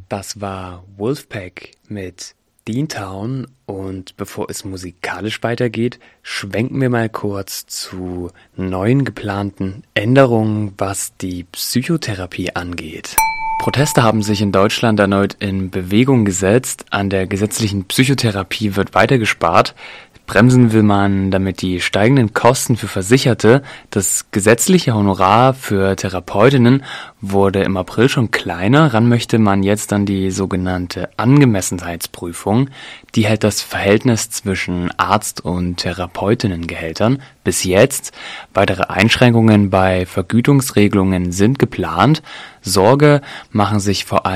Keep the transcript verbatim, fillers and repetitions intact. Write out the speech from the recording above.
Das war Wolfpack mit Deantown, und bevor es musikalisch weitergeht, schwenken wir mal kurz zu neuen geplanten Änderungen, was die Psychotherapie angeht. Proteste haben sich in Deutschland erneut in Bewegung gesetzt. An der gesetzlichen Psychotherapie wird weiter gespart. Bremsen will man damit die steigenden Kosten für Versicherte. Das gesetzliche Honorar für Therapeutinnen wurde im April schon kleiner. Ran möchte man jetzt dann die sogenannte Angemessenheitsprüfung. Die hält das Verhältnis zwischen Arzt- und Therapeutinnengehältern bis jetzt. Weitere Einschränkungen bei Vergütungsregelungen sind geplant. Sorge machen sich vor allem